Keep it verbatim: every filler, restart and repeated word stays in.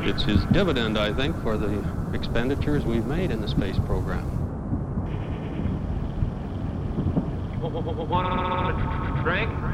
It's his dividend, I think, for the expenditures we've made in the space program. Want a drink?